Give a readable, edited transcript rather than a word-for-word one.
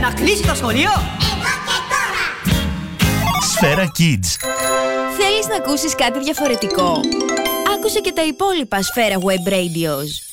να κλείσει το σχολείο. Εδώ και τώρα. Σφαίρα Kids. Θέλεις να ακούσεις κάτι διαφορετικό? Άκουσε και τα υπόλοιπα Σφαίρα Web Radios.